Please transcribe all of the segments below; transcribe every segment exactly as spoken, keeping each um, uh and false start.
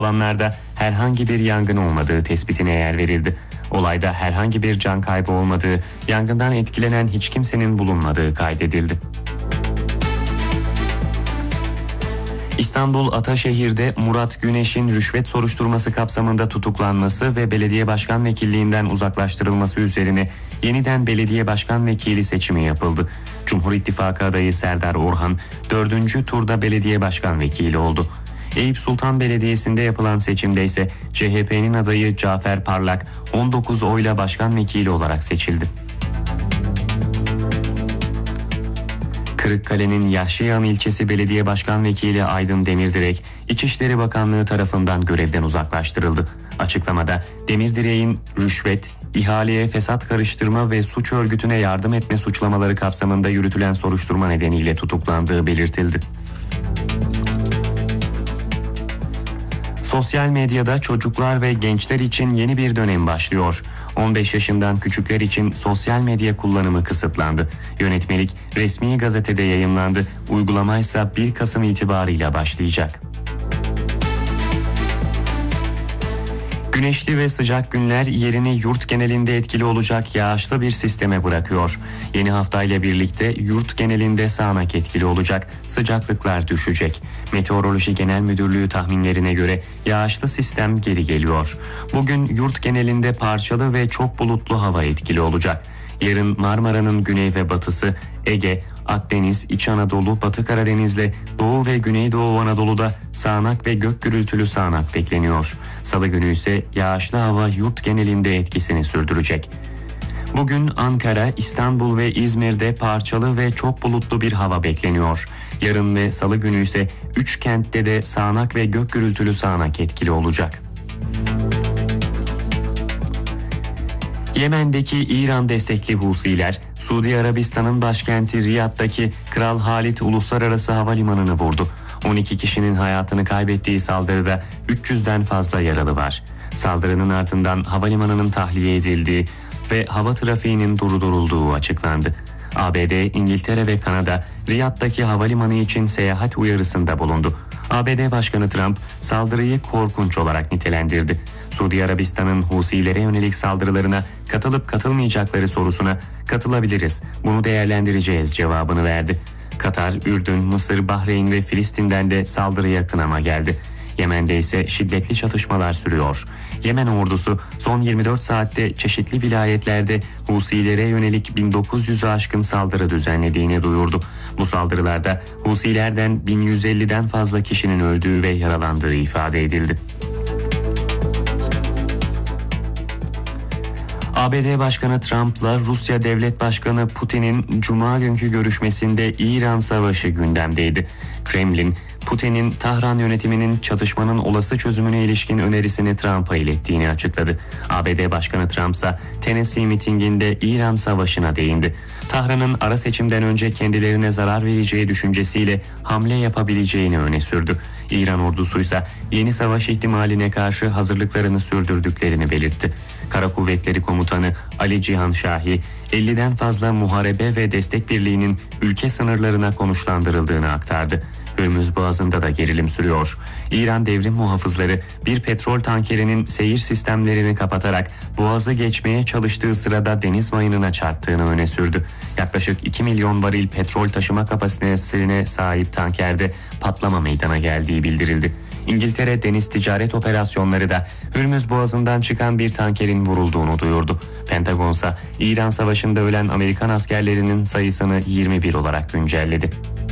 alanlarda herhangi bir yangın olmadığı tespitine yer verildi. Olayda herhangi bir can kaybı olmadığı, yangından etkilenen hiç kimsenin bulunmadığı kaydedildi. İstanbul Ataşehir'de Murat Güneş'in rüşvet soruşturması kapsamında tutuklanması ve belediye başkan vekilliğinden uzaklaştırılması üzerine yeniden belediye başkan vekili seçimi yapıldı. Cumhur İttifakı adayı Serdar Orhan dördüncü turda belediye başkan vekili oldu. Eyüp Sultan Belediyesi'nde yapılan seçimde ise C H P'nin adayı Cafer Parlak on dokuz oyla başkan vekili olarak seçildi. Kırıkkale'nin Yahşiyan ilçesi belediye başkan vekili Aydın Demirdirek, İçişleri Bakanlığı tarafından görevden uzaklaştırıldı. Açıklamada Demirdirek'in rüşvet, ihaleye fesat karıştırma ve suç örgütüne yardım etme suçlamaları kapsamında yürütülen soruşturma nedeniyle tutuklandığı belirtildi. Sosyal medyada çocuklar ve gençler için yeni bir dönem başlıyor. on beş yaşından küçükler için sosyal medya kullanımı kısıtlandı. Yönetmelik resmi gazetede yayımlandı. Uygulama ise bir Kasım itibarıyla başlayacak. Güneşli ve sıcak günler yerini yurt genelinde etkili olacak yağışlı bir sisteme bırakıyor. Yeni haftayla birlikte yurt genelinde sağanak etkili olacak, sıcaklıklar düşecek. Meteoroloji Genel Müdürlüğü tahminlerine göre yağışlı sistem geri geliyor. Bugün yurt genelinde parçalı ve çok bulutlu hava etkili olacak. Yarın Marmara'nın güney ve batısı, Ege, Akdeniz, İç Anadolu, Batı Karadeniz'le Doğu ve Güneydoğu Anadolu'da sağanak ve gök gürültülü sağanak bekleniyor. Salı günü ise yağışlı hava yurt genelinde etkisini sürdürecek. Bugün Ankara, İstanbul ve İzmir'de parçalı ve çok bulutlu bir hava bekleniyor. Yarın ve Salı günü ise üç kentte de sağanak ve gök gürültülü sağanak etkili olacak. Yemen'deki İran destekli Husiler, Suudi Arabistan'ın başkenti Riyad'daki Kral Halid Uluslararası Havalimanı'nı vurdu. on iki kişinin hayatını kaybettiği saldırıda üç yüzden fazla yaralı var. Saldırının ardından havalimanının tahliye edildiği ve hava trafiğinin durdurulduğu açıklandı. A B D, İngiltere ve Kanada Riyad'daki havalimanı için seyahat uyarısında bulundu. A B D Başkanı Trump saldırıyı korkunç olarak nitelendirdi. Suudi Arabistan'ın Husilere yönelik saldırılarına katılıp katılmayacakları sorusuna katılabiliriz, bunu değerlendireceğiz cevabını verdi. Katar, Ürdün, Mısır, Bahreyn ve Filistin'den de saldırıya kınama geldi. Yemen'de ise şiddetli çatışmalar sürüyor. Yemen ordusu son yirmi dört saatte çeşitli vilayetlerde Husilere yönelik bin dokuz yüzü aşkın saldırı düzenlediğini duyurdu. Bu saldırılarda Husilerden bin yüz elliden fazla kişinin öldüğü ve yaralandığı ifade edildi. A B D Başkanı Trump'la Rusya Devlet Başkanı Putin'in Cuma günkü görüşmesinde İran savaşı gündemdeydi. Kremlin, Putin'in Tahran yönetiminin çatışmanın olası çözümüne ilişkin önerisini Trump'a ilettiğini açıkladı. A B D Başkanı Trump ise Tennessee mitinginde İran savaşına değindi. Tahran'ın ara seçimden önce kendilerine zarar vereceği düşüncesiyle hamle yapabileceğini öne sürdü. İran ordusu ise yeni savaş ihtimaline karşı hazırlıklarını sürdürdüklerini belirtti. Kara Kuvvetleri Komutanı Ali Cihan Şahi, elliden fazla muharebe ve destek birliğinin ülke sınırlarına konuşlandırıldığını aktardı. Hürmüz Boğazı'nda da gerilim sürüyor. İran devrim muhafızları bir petrol tankerinin seyir sistemlerini kapatarak boğazı geçmeye çalıştığı sırada deniz mayınına çarptığını öne sürdü. Yaklaşık iki milyon varil petrol taşıma kapasitesine sahip tankerde patlama meydana geldiği bildirildi. İngiltere Deniz Ticaret Operasyonları da Hürmüz Boğazı'ndan çıkan bir tankerin vurulduğunu duyurdu. Pentagon ise İran Savaşı'nda ölen Amerikan askerlerinin sayısını yirmi bir olarak güncelledi.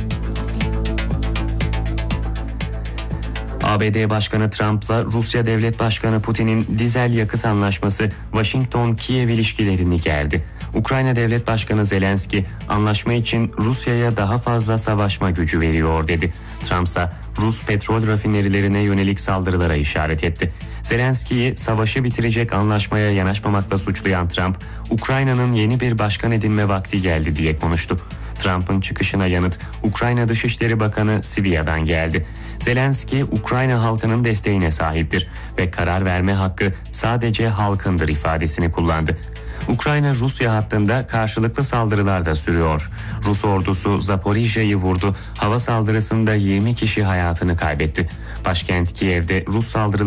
A B D Başkanı Trump'la Rusya Devlet Başkanı Putin'in dizel yakıt anlaşması Washington-Kiev ilişkilerini gerdi. Ukrayna Devlet Başkanı Zelenski, anlaşma için Rusya'ya daha fazla savaşma gücü veriyor dedi. Trump ise Rus petrol rafinerilerine yönelik saldırılara işaret etti. Zelenski'yi savaşı bitirecek anlaşmaya yanaşmamakla suçlayan Trump, Ukrayna'nın yeni bir başkan edinme vakti geldi diye konuştu. Trump'ın çıkışına yanıt Ukrayna Dışişleri Bakanı Siviya'dan geldi. Zelenski, Ukrayna halkının desteğine sahiptir ve karar verme hakkı sadece halkındır ifadesini kullandı. Ukrayna-Rusya hattında karşılıklı saldırılar da sürüyor. Rus ordusu Zaporijya'yı vurdu. Hava saldırısında yirmi kişi hayatını kaybetti. Başkent Kiev'de Rus saldırıları